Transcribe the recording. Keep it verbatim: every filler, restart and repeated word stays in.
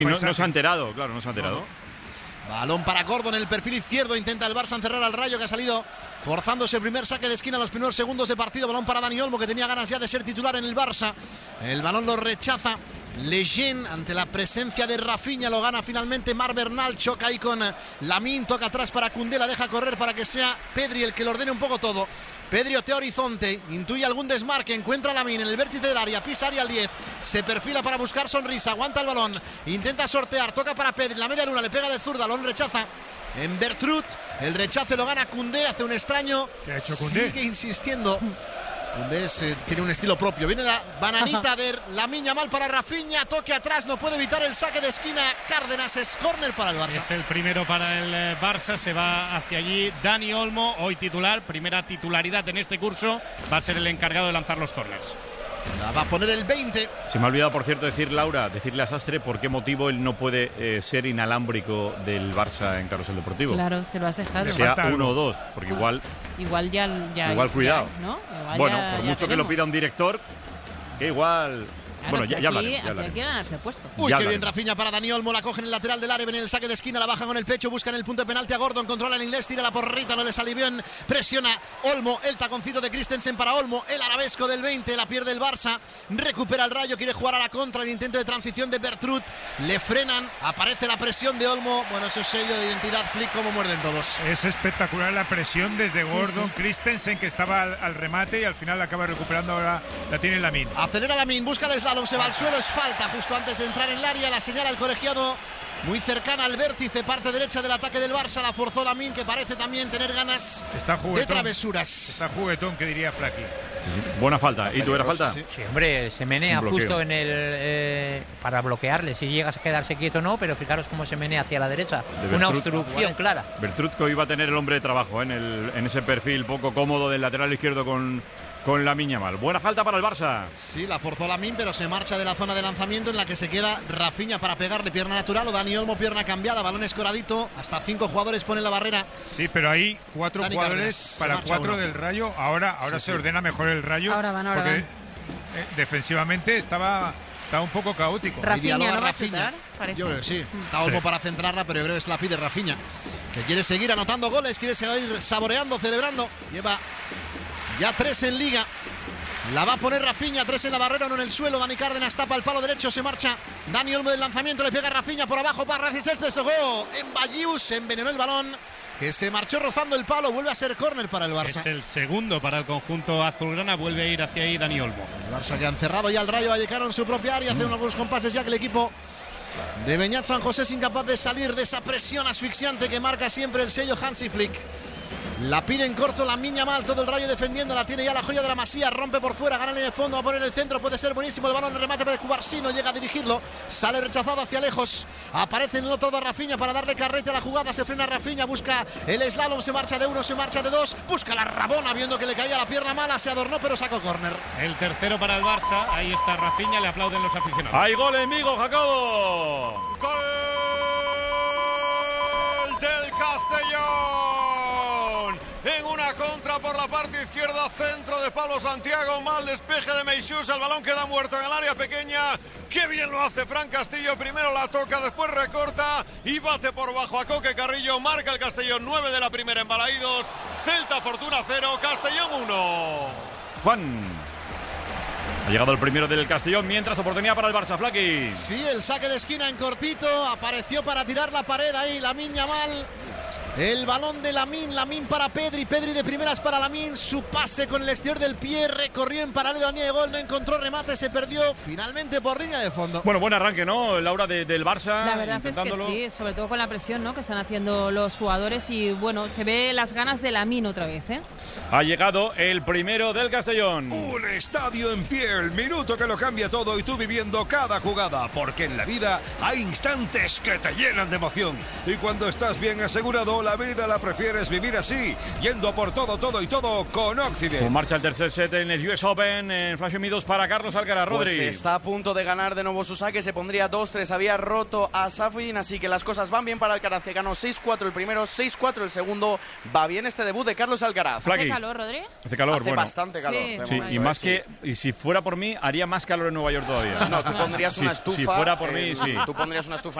No, no se ha enterado, claro, no se ha enterado. No, no. Balón para Gordon en el perfil izquierdo. Intenta el Barça encerrar al Rayo, que ha salido forzándose el primer saque de esquina en los primeros segundos de partido. Balón para Dani Olmo, que tenía ganas ya de ser titular en el Barça. El balón lo rechaza Lejeune ante la presencia de Rafinha. Lo gana finalmente Marc Bernal. Choca ahí con Lamine. Toca atrás para Koundé. La deja correr para que sea Pedri el que lo ordene un poco todo. Pedri otea horizonte, intuye algún desmarque, encuentra a Lamine en el vértice del área, pisa área al diez, se perfila para buscar sonrisa, aguanta el balón, intenta sortear, toca para Pedri, la media luna, le pega de zurda, balón rechaza en Bertrut, el rechace lo gana Koundé, hace un extraño, ¿qué ha hecho Koundé? Sigue insistiendo. Koundé eh, tiene un estilo propio. Viene la bananita de Lamine Yamal para Rafinha. Toque atrás, no puede evitar el saque de esquina. Cárdenas, es córner para el Barça. Es el primero para el Barça. Se va hacia allí Dani Olmo, hoy titular. Primera titularidad en este curso. Va a ser el encargado de lanzar los córners. La va a poner el veinte. Se me ha olvidado, por cierto, decir, Laura, decirle a Sastre por qué motivo él no puede eh, ser inalámbrico del Barça en Carrusel Deportivo. Claro, te lo has dejado. Que sea uno o dos, porque igual... Igual ya... ya igual cuidado. Ya, ¿no? Igual bueno, ya, por ya mucho veremos. que lo pida un director, que igual... Claro, bueno, ya, aquí, ya hablaremos. aquí Ya hablaremos. hay que ganarse el puesto. Uy, Ya qué la bien vemos. Rafinha para Dani Olmo, la coge en el lateral del área, en el saque de esquina, la baja con el pecho, busca en el punto de penalti a Gordon, controla el inglés, tira la porrita, no le sale bien, presiona Olmo, el taconcito de Christensen para Olmo, el arabesco del veinte, la pierde el Barça, recupera el Rayo, quiere jugar a la contra, el intento de transición de Bertrut, le frenan, aparece la presión de Olmo, bueno, eso es sello de identidad, Flick, como muerden todos. Es espectacular la presión desde Gordon, sí, sí. Christensen, que estaba al, al remate y al final la acaba recuperando, ahora la tiene Lamine. Acelera Lamine, busca el slalom, se va al suelo, es falta justo antes de entrar en el área, la señala el colegiado muy cercana al vértice, parte derecha del ataque del Barça, la forzó Lamine, que parece también tener ganas Está de travesuras. Está juguetón, que diría Flaky. Sí, sí. Buena falta. ¿Y tú era falta? Sí, sí, hombre, se menea justo en el eh, para bloquearle, si llegas a quedarse quieto no, pero fijaros cómo se menea hacia la derecha. Una obstrucción clara. Bertrut, que hoy va a tener el hombre de trabajo, ¿eh? en, el, en ese perfil poco cómodo del lateral izquierdo con... con Lamine Yamal. Buena falta para el Barça. Sí, la forzó Lamine, pero se marcha de la zona de lanzamiento en la que se queda Rafinha para pegarle pierna natural o Dani Olmo pierna cambiada, balón escoradito, hasta cinco jugadores ponen la barrera. Sí, pero hay cuatro Dani jugadores Cárdenas, para cuatro uno. del Rayo. Ahora, ahora sí, se sí. ordena mejor el Rayo. Ahora van, ahora porque van. Eh, defensivamente estaba, estaba un poco caótico. Rafinha, Dialoga ¿no va a Rafinha. chutar? Parece. Yo creo que sí. Está Olmo Sí. para centrarla, pero yo creo que se la pide Rafinha, que quiere seguir anotando goles, quiere seguir saboreando, celebrando. Lleva ya tres en Liga. La va a poner Rafinha, tres en la barrera, uno en el suelo. Dani Cárdenas tapa el palo derecho, se marcha Dani Olmo del lanzamiento, le pega a Rafinha por abajo para resistencia, tocó en Ballius, envenenó el balón, que se marchó rozando el palo, vuelve a ser córner para el Barça. Es el segundo para el conjunto azulgrana, vuelve a ir hacia ahí Dani Olmo. El Barça que han cerrado ya el Rayo Vallecano en su propia área, hace algunos compases ya que el equipo de Beñat San José es incapaz de salir de esa presión asfixiante que marca siempre el sello Hansi Flick. La pide en corto Lamine Yamal, todo el Rayo defendiendo, la tiene ya la joya de la Masía, rompe por fuera, gana en el fondo, va a poner el centro, puede ser buenísimo el balón, remate para Cubarsí, no llega a dirigirlo, sale rechazado hacia lejos, aparece en el otro de Rafinha para darle carrete a la jugada, se frena Rafinha, busca el slalom, se marcha de uno, se marcha de dos, busca la Rabona, viendo que le caía la pierna mala, se adornó pero sacó córner. El tercero para el Barça, ahí está Rafinha, le aplauden los aficionados. ¡Hay gol, amigo Jacobo! ¡Gol del Castellón! En una contra por la parte izquierda, centro de Pablo Santiago, mal despeje de Meixús, el balón queda muerto en el área pequeña. Qué bien lo hace Fran Castillo, primero la toca, después recorta y bate por bajo a Coque Carrillo, marca el Castellón, nueve de la primera en Balaídos, Celta Fortuna cero, Castellón uno. Juan. Ha llegado el primero del Castellón, mientras oportunidad para el Barça, Flaky. Sí, el saque de esquina en cortito, apareció para tirar la pared ahí Lamine Yamal. El balón de Lamine, Lamine para Pedri, Pedri de primeras para Lamine, su pase con el exterior del pie, recorrió en paralelo a línea de gol, no encontró remate, se perdió finalmente por línea de fondo. Bueno, buen arranque, ¿no, Laura, de, del Barça? La verdad es que sí, sobre todo con la presión, ¿no?, que están haciendo los jugadores y bueno, se ve las ganas de Lamine otra vez, ¿eh? Ha llegado el primero del Castellón. Un estadio en pie, el minuto que lo cambia todo y tú viviendo cada jugada, porque en la vida hay instantes que te llenan de emoción y cuando estás bien asegurado o la vida la prefieres vivir así, yendo por todo, todo y todo con Occident. Con marcha el tercer set en el U S Open en Flash M dos para Carlos Alcaraz. Rodri. Pues está a punto de ganar de nuevo su saque, se pondría dos tres, había roto a Safin, así que las cosas van bien para Alcaraz, que ganó seis cuatro el primero, seis cuatro el segundo. Va bien este debut de Carlos Alcaraz. ¿Hace calor, Rodri? Hace calor, Hace bueno. bastante calor. Sí, sí, y más que, y si fuera por mí, haría más calor en Nueva York todavía. No, tú pondrías si, una estufa. Si fuera por eh, mí, sí. Tú pondrías una estufa